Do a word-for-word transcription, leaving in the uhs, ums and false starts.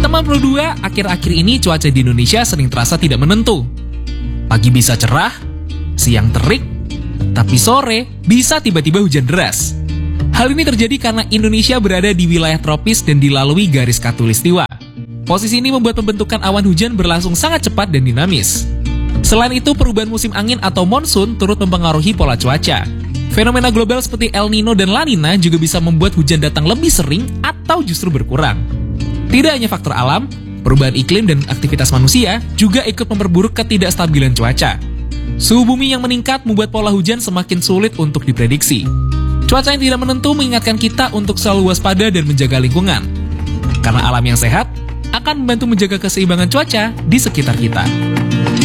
Teman-teman Pro dua, akhir-akhir ini cuaca di Indonesia sering terasa tidak menentu. Pagi bisa cerah, siang terik, tapi sore bisa tiba-tiba hujan deras. Hal ini terjadi karena Indonesia berada di wilayah tropis dan dilalui garis khatulistiwa. Posisi ini membuat pembentukan awan hujan berlangsung sangat cepat dan dinamis. Selain itu, perubahan musim angin atau monsun turut mempengaruhi pola cuaca. Fenomena global seperti El Nino dan La Nina juga bisa membuat hujan datang lebih sering atau justru berkurang. Tidak hanya faktor alam, perubahan iklim dan aktivitas manusia juga ikut memperburuk ketidakstabilan cuaca. Suhu bumi yang meningkat membuat pola hujan semakin sulit untuk diprediksi. Cuaca yang tidak menentu mengingatkan kita untuk selalu waspada dan menjaga lingkungan. Karena alam yang sehat akan membantu menjaga keseimbangan cuaca di sekitar kita.